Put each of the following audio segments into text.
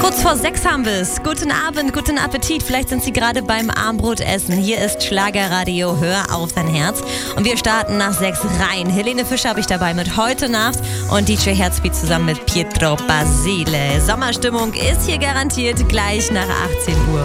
Kurz vor 6 haben wir es. Guten Abend, guten Appetit. Vielleicht sind Sie gerade beim Armbrotessen. Hier ist Schlagerradio, hör auf dein Herz. Und wir starten nach 6 rein. Helene Fischer habe ich dabei mit Heute Nacht und DJ Herzbeat zusammen mit Pietro Basile. Sommerstimmung ist hier garantiert gleich nach 18 Uhr.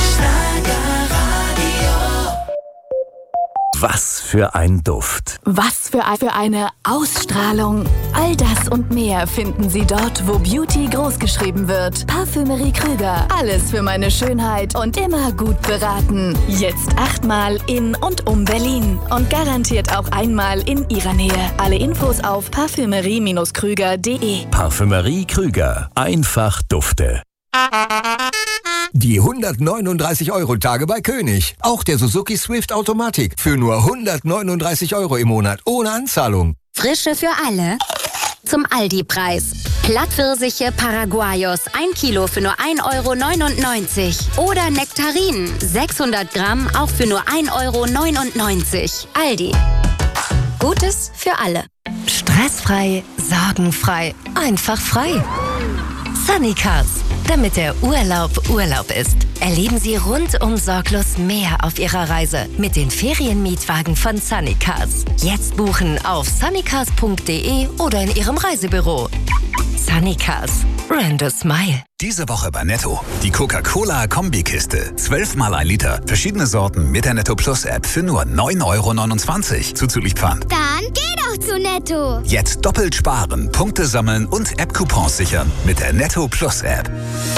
Was für ein Duft. Was für eine Ausstrahlung. All das und mehr finden Sie dort, wo Beauty großgeschrieben wird. Parfümerie Krüger. Alles für meine Schönheit und immer gut beraten. Jetzt 8-mal in und um Berlin. Und garantiert auch einmal in Ihrer Nähe. Alle Infos auf parfümerie-krüger.de. Parfümerie Krüger. Einfach Dufte. Die 139-Euro-Tage bei König. Auch der Suzuki Swift Automatik. Für nur 139 Euro im Monat. Ohne Anzahlung. Frische für alle. Zum Aldi-Preis. Plattpfirsiche Paraguayos 1 Kilo für nur 1,99 Euro. Oder Nektarinen 600 Gramm auch für nur 1,99 Euro. Aldi. Gutes für alle. Stressfrei, sorgenfrei, einfach frei. Sunnycars. Damit der Urlaub Urlaub ist. Erleben Sie rundum sorglos mehr auf Ihrer Reise mit den Ferienmietwagen von Sunnycars. Jetzt buchen auf sunnycars.de oder in Ihrem Reisebüro. Sunnycars. Brand a Smile. Diese Woche bei Netto. Die Coca-Cola Kombikiste. 12 mal 1 Liter. Verschiedene Sorten mit der Netto Plus App für nur 9,29 Euro. Zuzüglich Pfand. Dann geh doch zu Netto. Jetzt doppelt sparen, Punkte sammeln und App-Coupons sichern mit der Netto Plus App.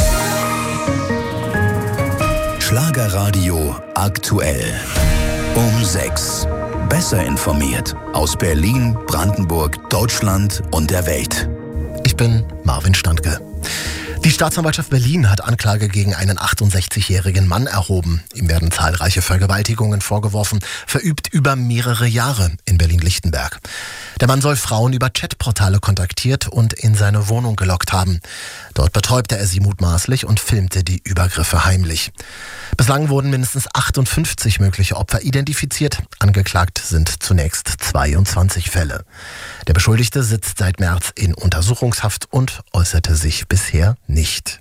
Schlagerradio aktuell. Um 6. Besser informiert. Aus Berlin, Brandenburg, Deutschland und der Welt. Ich bin Marvin Standke. Die Staatsanwaltschaft Berlin hat Anklage gegen einen 68-jährigen Mann erhoben. Ihm werden zahlreiche Vergewaltigungen vorgeworfen, verübt über mehrere Jahre in Berlin-Lichtenberg. Der Mann soll Frauen über Chatportale kontaktiert und in seine Wohnung gelockt haben. Dort betäubte er sie mutmaßlich und filmte die Übergriffe heimlich. Bislang wurden mindestens 58 mögliche Opfer identifiziert. Angeklagt sind zunächst 22 Fälle. Der Beschuldigte sitzt seit März in Untersuchungshaft und äußerte sich bisher nicht.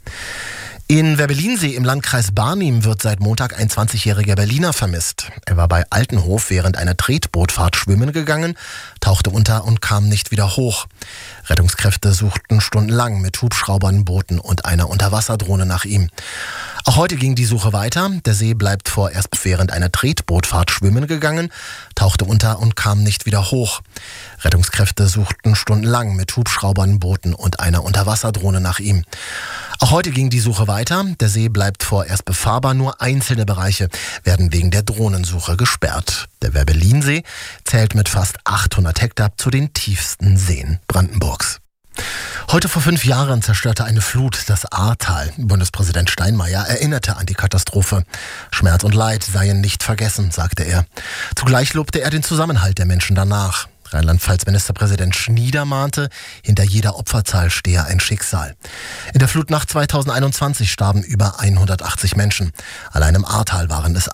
In Werbellinsee im Landkreis Barnim wird seit Montag ein 20-jähriger Berliner vermisst. Er war bei Altenhof während einer Tretbootfahrt schwimmen gegangen, tauchte unter und kam nicht wieder hoch. Rettungskräfte suchten stundenlang mit Hubschraubern, Booten und einer Unterwasserdrohne nach ihm. Auch heute ging die Suche weiter. Der See bleibt vorerst während einer Tretbootfahrt schwimmen gegangen, tauchte unter und kam nicht wieder hoch. Rettungskräfte suchten stundenlang mit Hubschraubern, Booten und einer Unterwasserdrohne nach ihm. Auch heute ging die Suche weiter. Der See bleibt vorerst befahrbar. Nur einzelne Bereiche werden wegen der Drohnensuche gesperrt. Der Werbellinsee zählt mit fast 800 Hektar zu den tiefsten Seen Brandenburgs. Heute vor 5 Jahren zerstörte eine Flut das Ahrtal. Bundespräsident Steinmeier erinnerte an die Katastrophe. Schmerz und Leid seien nicht vergessen, sagte er. Zugleich lobte er den Zusammenhalt der Menschen danach. Rheinland-Pfalz-Ministerpräsident Schnieder mahnte, hinter jeder Opferzahl stehe ein Schicksal. In der Flutnacht 2021 starben über 180 Menschen. Allein im Ahrtal waren es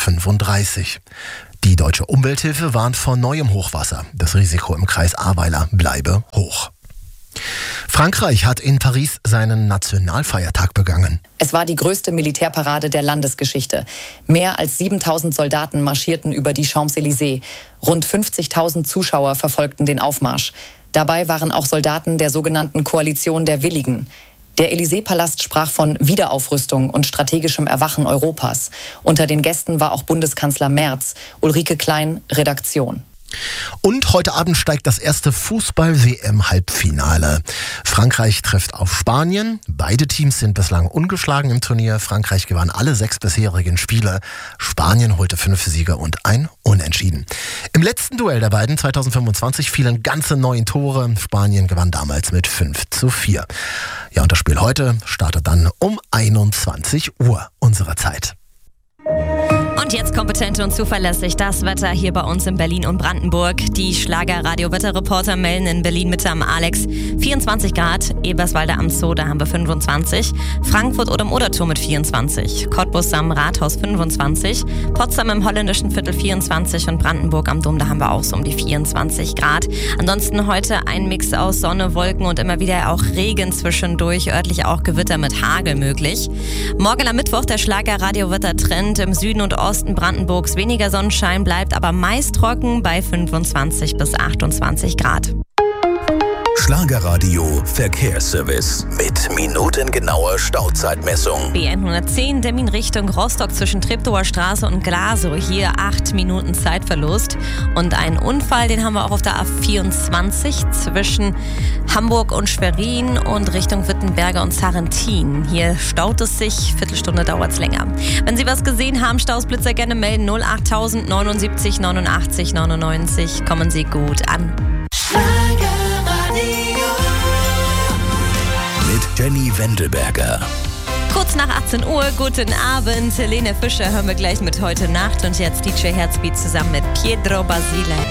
135. Die Deutsche Umwelthilfe warnt vor neuem Hochwasser. Das Risiko im Kreis Ahrweiler bleibe hoch. Frankreich hat in Paris seinen Nationalfeiertag begangen. Es war die größte Militärparade der Landesgeschichte. Mehr als 7.000 Soldaten marschierten über die Champs-Élysées. Rund 50.000 Zuschauer verfolgten den Aufmarsch. Dabei waren auch Soldaten der sogenannten Koalition der Willigen. Der Élysée-Palast sprach von Wiederaufrüstung und strategischem Erwachen Europas. Unter den Gästen war auch Bundeskanzler Merz. Ulrike Klein, Redaktion. Und heute Abend steigt das erste Fußball-WM-Halbfinale. Frankreich trifft auf Spanien. Beide Teams sind bislang ungeschlagen im Turnier. Frankreich gewann alle 6 bisherigen Spiele. Spanien holte 5 Siege und ein Unentschieden. Im letzten Duell der beiden 2025 fielen ganze 9 Tore. Spanien gewann damals mit 5:4. Ja, und das Spiel heute startet dann um 21 Uhr unserer Zeit. Und jetzt kompetent und zuverlässig das Wetter hier bei uns in Berlin und Brandenburg. Die Schlager-Radio-Wetterreporter melden in Berlin Mitte am Alex 24 Grad, Eberswalde am Zoo, da haben wir 25, Frankfurt oder im Oderturm mit 24, Cottbus am Rathaus 25, Potsdam im holländischen Viertel 24 und Brandenburg am Dom, da haben wir auch so um die 24 Grad. Ansonsten heute ein Mix aus Sonne, Wolken und immer wieder auch Regen zwischendurch, örtlich auch Gewitter mit Hagel möglich. Morgen am Mittwoch der Schlager-Radio-Wettertrend im Süden und Osten Brandenburgs. Weniger Sonnenschein, bleibt aber meist trocken bei 25 bis 28 Grad. Schlagerradio Verkehrsservice mit minutengenauer Stauzeitmessung. BN 110, Termin Richtung Rostock zwischen Treptower Straße und Glasow. Hier 8 Minuten Zeitverlust. Und einen Unfall, den haben wir auch auf der A24 zwischen Hamburg und Schwerin und Richtung Wittenberge und Sarrentin. Hier staut es sich, Viertelstunde dauert es länger. Wenn Sie was gesehen haben, Stausblitzer gerne melden 08000 79 89 99. Kommen Sie gut an. Mit Jenny Wendelberger. Kurz nach 18 Uhr, guten Abend. Helene Fischer hören wir gleich mit Heute Nacht und jetzt DJ Herzbeat zusammen mit Pietro Basile.